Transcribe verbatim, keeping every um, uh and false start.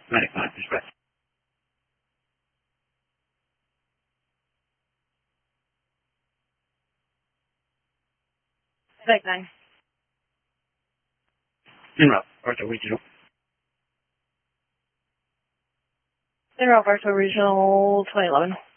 Medic nine, dispatch. Medic nine. En route, Bartow Regional. En route, Bartow Regional twenty eleven.